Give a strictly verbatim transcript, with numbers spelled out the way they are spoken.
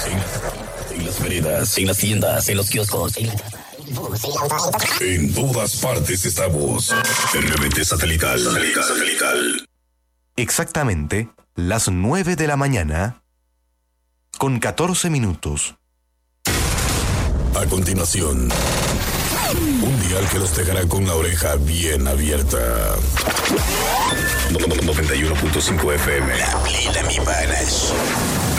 En, en las veredas, en las tiendas, en los kioscos, en la casa, en el bus, en el auto, en todas partes estamos. R B T satelital. Satelital, satelital. Exactamente las nueve de la mañana con catorce minutos. A continuación, un dial que los dejará con la oreja bien abierta. noventa y uno punto cinco F M. La plena, mi panas.